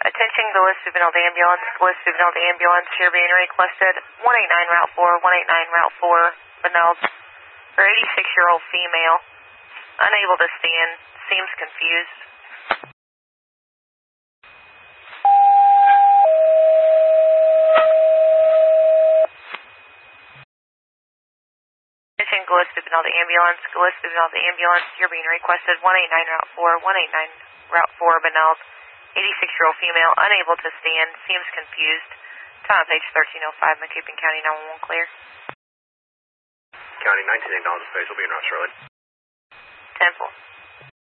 Attention, Gillis Juvenile Ambulance. Gillis Juvenile Ambulance, you're being requested. 189 Route 4, 189 Route 4, Benells. For 86-year-old female, unable to stand, seems confused. Attention, Gillis Juvenile Ambulance. Gillis Juvenile Ambulance, you're being requested. 189 Route 4, 189 Route 4, Benells. 86-year-old female, unable to stand, seems confused. Time of page 1305, Macoupin County 911 clear. County 19 acknowledges space will be in route shortly. 10-4.